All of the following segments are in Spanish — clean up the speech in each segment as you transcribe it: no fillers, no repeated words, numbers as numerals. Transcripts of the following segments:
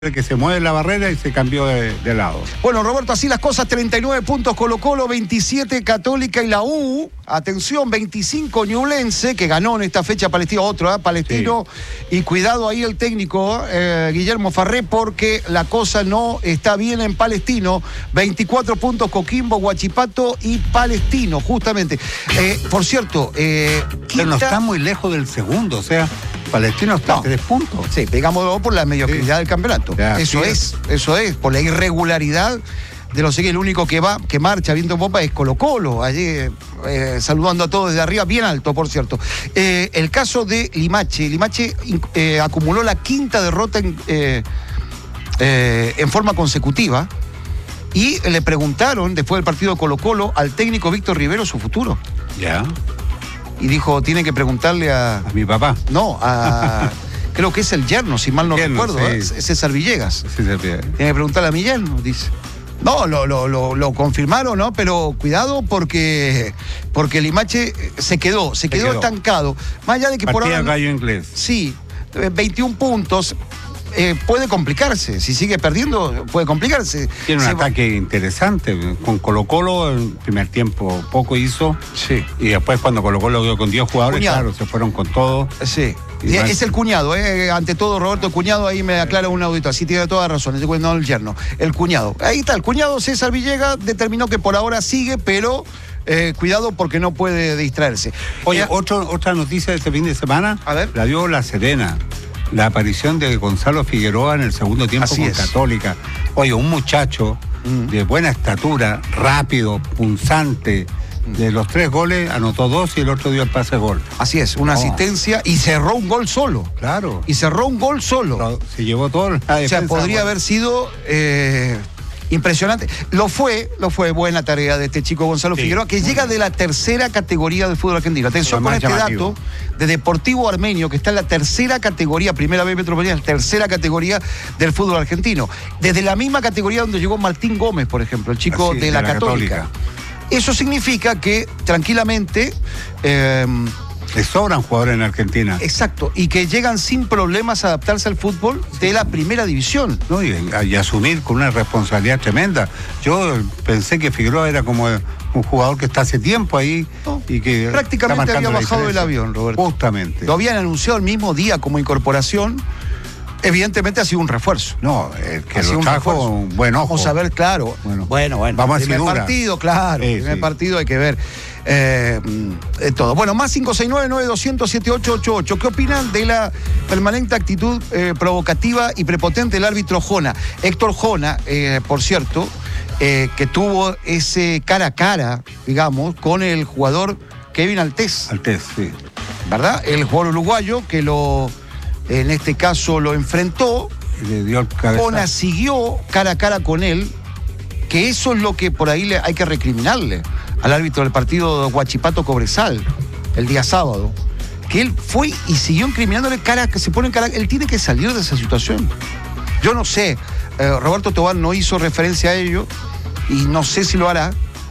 que se mueve la barrera y se cambió de lado. Bueno, Roberto, así las cosas, 39 puntos Colo-Colo, 27 Católica y la U, atención, 25 Ñublense, que ganó en esta fecha Palestino, otro, Palestino, sí. Y cuidado ahí el técnico, Guillermo Farré, porque la cosa no está bien en Palestino, 24 puntos Coquimbo, Huachipato y Palestino, justamente. Por cierto, pero no está muy lejos del segundo, o sea, Palestino está a 3 puntos. Sí, pegámoslo por la mediocridad del campeonato. Ya, eso es, por la irregularidad de los seguidores. El único que marcha viento en popa es Colo-Colo, allí saludando a todos desde arriba, bien alto, por cierto. El caso de Limache acumuló la quinta derrota en forma consecutiva y le preguntaron, después del partido de Colo-Colo, al técnico Víctor Rivero su futuro. Ya. Y dijo, tiene que preguntarle a mi papá. No, creo que es el yerno, si mal no recuerdo, sí. César Villegas. César Villegas. Tiene que preguntarle a mi yerno, dice. No, lo confirmaron, ¿no? Pero cuidado porque Limache se quedó estancado. Más allá de que Partida por ahora... gallo inglés. Sí, 21 puntos. Puede complicarse, si sigue perdiendo puede complicarse. Tiene un ataque interesante, con Colo-Colo el primer tiempo poco hizo, sí. Y después cuando Colo-Colo dio con 10 jugadores, cuñado. Claro, se fueron con todo. Sí, es el cuñado, ante todo Roberto, el cuñado, ahí me aclara un audito, así tiene toda razón, no el yerno, el cuñado. Ahí está, el cuñado César Villegas determinó que por ahora sigue, pero... cuidado porque no puede distraerse. Oye, otra noticia de este fin de semana, a ver. La dio La Serena. La aparición de Gonzalo Figueroa en el segundo tiempo así con es. Católica. Oye, un muchacho de buena estatura, rápido, punzante. De los 3 goles anotó 2 y el otro dio el pase gol. Así es, una asistencia y cerró un gol solo. Claro. Y cerró un gol solo. Se llevó todo la defensa. O sea, podría haber sido... impresionante. Lo fue buena tarea de este chico Gonzalo Figueroa, que llega de la tercera categoría del fútbol argentino. Atención con este dato de Deportivo Armenio, que está en la tercera categoría, primera vez metropolitana, la tercera categoría del fútbol argentino. Desde la misma categoría donde llegó Martín Gómez, por ejemplo, el chico de la Católica. Eso significa que tranquilamente... le sobran jugadores en Argentina. Exacto, y que llegan sin problemas a adaptarse al fútbol de la primera división. No, y asumir con una responsabilidad tremenda. Yo pensé que Figueroa era como un jugador que está hace tiempo ahí y que prácticamente había bajado del avión, Roberto. Justamente. Lo habían anunciado el mismo día como incorporación. Evidentemente ha sido un refuerzo. No, el que lo trajo un buen ojo. Vamos a ver, claro. Bueno. Vamos a ver. Primer partido, claro. Primer partido hay que ver. Todo. Bueno, más 569-9200-7888. ¿Qué opinan de la permanente actitud provocativa y prepotente del árbitro Jona? Héctor Jona, por cierto, que tuvo ese cara a cara, digamos, con el jugador Kevin Altés. Altés, sí. ¿Verdad? El jugador uruguayo que en este caso lo enfrentó. Le dio el cabezazo. Jona siguió cara a cara con él, que eso es lo que por ahí hay que recriminarle al árbitro del partido de Huachipato-Cobresal el día sábado, que él fue y siguió incriminándole él tiene que salir de esa situación. Yo no sé, Roberto Tobar no hizo referencia a ello y no sé si lo hará.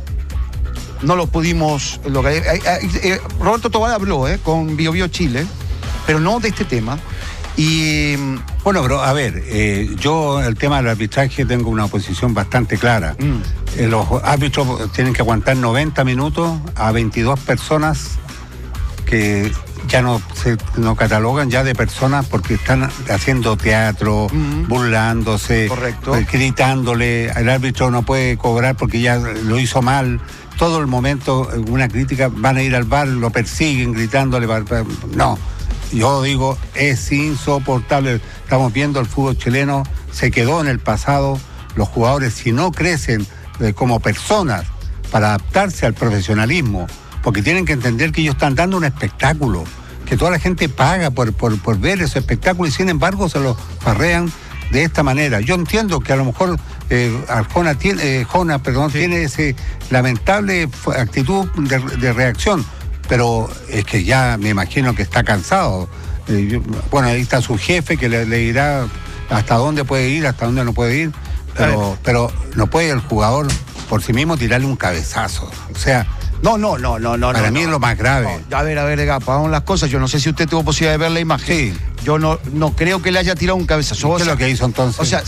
No lo pudimos... Roberto Tobar habló con Bio Chile, pero no de este tema. Y bueno, pero a ver, yo el tema del arbitraje tengo una posición bastante clara. Los árbitros tienen que aguantar 90 minutos a 22 personas que ya no catalogan ya de personas porque están haciendo teatro, burlándose, gritándole. El árbitro no puede cobrar porque ya lo hizo mal. Todo el momento, una crítica, van a ir al bar, lo persiguen gritándole. No. Yo digo, es insoportable. Estamos viendo el fútbol chileno, se quedó en el pasado. Los jugadores, si no crecen como personas para adaptarse al profesionalismo, porque tienen que entender que ellos están dando un espectáculo, que toda la gente paga por ver ese espectáculo y sin embargo se lo farrean de esta manera. Yo entiendo que a lo mejor Jona tiene ese lamentable actitud de reacción, pero es que ya me imagino que está cansado. Bueno, ahí está su jefe que le dirá hasta dónde puede ir, hasta dónde no puede ir, pero no puede el jugador por sí mismo tirarle un cabezazo. O sea, No. Para mí es lo más grave. No. A ver, hagamos las cosas. Yo no sé si usted tuvo posibilidad de ver la imagen. Sí. Yo no creo que le haya tirado un cabezazo. ¿Qué es lo que hizo entonces? O sea,